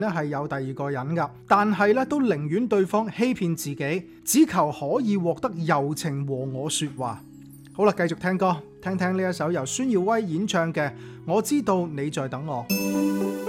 咧係有第二個人噶，但係咧都寧願對方欺騙自己，只求可以獲得柔情和我說話。好啦，繼續聽歌，聽聽呢一首由孫耀威演唱嘅《我知道你在等我》。